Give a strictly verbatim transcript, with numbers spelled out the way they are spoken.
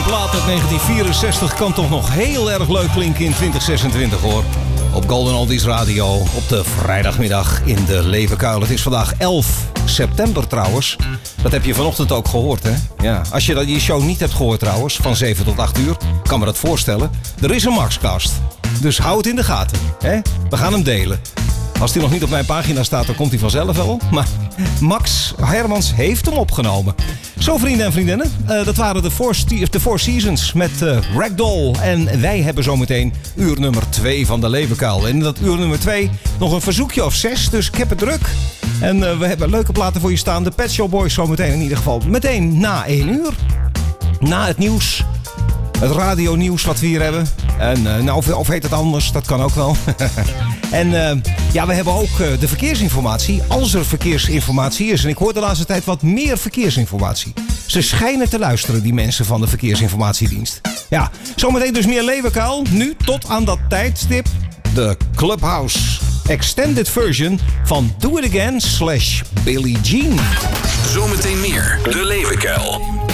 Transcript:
plaat uit negentien vierenzestig kan toch nog heel erg leuk klinken in twintig zesentwintig hoor. Op Golden Oldies Radio op de vrijdagmiddag in de Leeuwenkuil. Het is vandaag elf september trouwens. Dat heb je vanochtend ook gehoord, hè? Ja. Als je die show niet hebt gehoord trouwens, van zeven tot acht uur, kan me dat voorstellen. Er is een Maxcast. Dus hou het in de gaten, hè? We gaan hem delen. Als die nog niet op mijn pagina staat, dan komt hij vanzelf wel. Maar Max Hermans heeft hem opgenomen. Zo, vrienden en vriendinnen. Uh, dat waren de Four, de four Seasons met uh, Ragdoll. En wij hebben zometeen uur nummer twee van de Leeuwenkuil. En in dat uur nummer twee nog een verzoekje of zes. Dus ik heb het druk. En uh, we hebben leuke platen voor je staan. De Pet Shop Boys zometeen in ieder geval. Meteen na één uur. Na het nieuws. Het radionieuws wat we hier hebben. En, uh, nou, of, of heet het anders, dat kan ook wel. En uh, ja, we hebben ook uh, de verkeersinformatie. Als er verkeersinformatie is. En ik hoor de laatste tijd wat meer verkeersinformatie. Ze schijnen te luisteren, die mensen van de Verkeersinformatiedienst. Ja, zometeen dus meer Leeuwenkuil. Nu tot aan dat tijdstip de Clubhouse Extended Version van Do It Again slash Billie Jean. Zometeen meer de Leeuwenkuil.